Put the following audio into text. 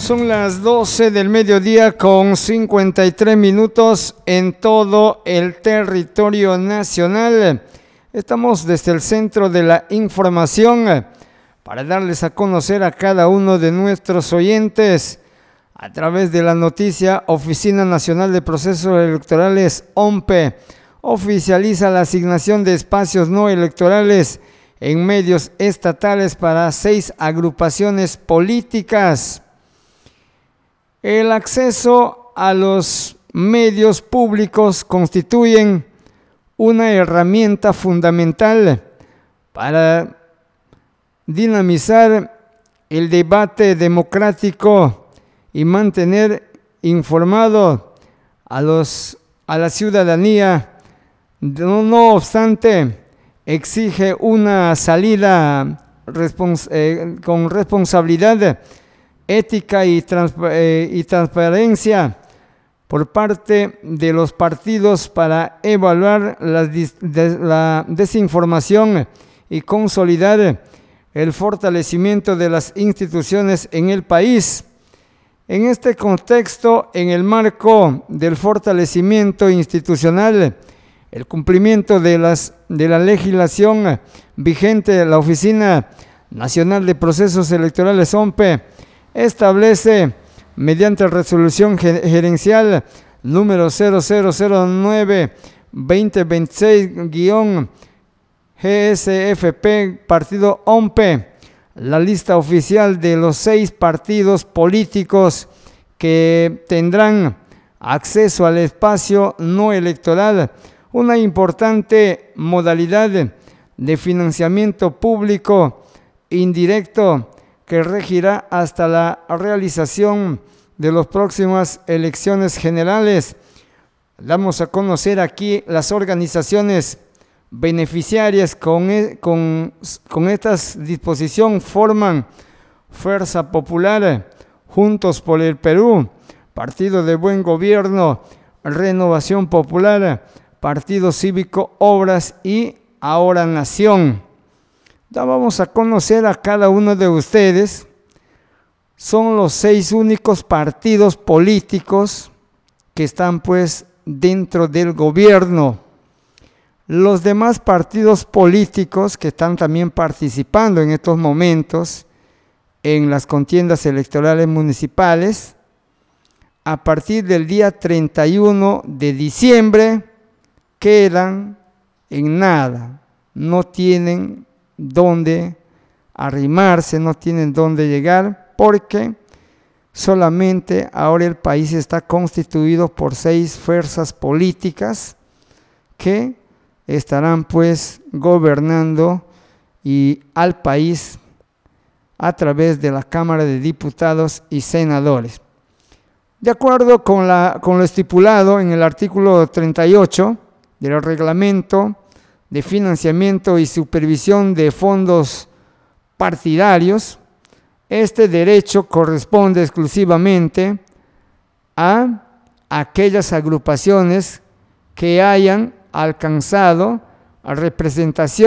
Son las 12 del mediodía con 53 minutos en todo el territorio nacional. Estamos desde el Centro de la Información para darles a conocer a cada uno de nuestros oyentes a través de la noticia. Oficina Nacional de Procesos Electorales, ONPE, oficializa la asignación de espacios no electorales en medios estatales para 6 agrupaciones políticas. El acceso a los medios públicos constituyen una herramienta fundamental para dinamizar el debate democrático y mantener informado a la ciudadanía. No obstante, exige una salida con responsabilidad ética y transparencia por parte de los partidos para evaluar la desinformación y consolidar el fortalecimiento de las instituciones en el país. En este contexto, en el marco del fortalecimiento institucional, el cumplimiento de la legislación vigente, la Oficina Nacional de Procesos Electorales, ONPE, establece mediante resolución gerencial número 0009-2026-GSFP, partido ONPE, la lista oficial de los 6 partidos políticos que tendrán acceso al espacio no electoral, una importante modalidad de financiamiento público indirecto que regirá hasta la realización de las próximas elecciones generales. Damos a conocer aquí las organizaciones beneficiarias con esta disposición. Forman Fuerza Popular, Juntos por el Perú, Partido de Buen Gobierno, Renovación Popular, Partido Cívico Obras y Ahora Nación. Vamos a conocer a cada uno de ustedes. Son los 6 únicos partidos políticos que están pues dentro del gobierno. Los demás partidos políticos que están también participando en estos momentos en las contiendas electorales municipales, a partir del día 31 de diciembre quedan en nada, no tienen dónde arrimarse, no tienen dónde llegar, porque solamente ahora el país está constituido por 6 fuerzas políticas que estarán pues gobernando y al país a través de la Cámara de Diputados y Senadores. De acuerdo con lo estipulado en el artículo 38 del Reglamento de Financiamiento y Supervisión de Fondos Partidarios, este derecho corresponde exclusivamente a aquellas agrupaciones que hayan alcanzado a representación